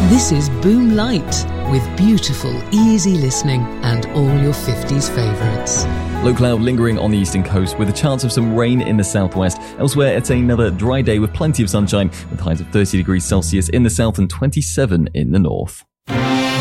This is Boom Light, with beautiful, easy listening and all your 50s favourites. Low cloud lingering on the eastern coast with a chance of some rain in the southwest. Elsewhere, it's another dry day with plenty of sunshine with highs of 30 degrees Celsius in the south and 27 in the north.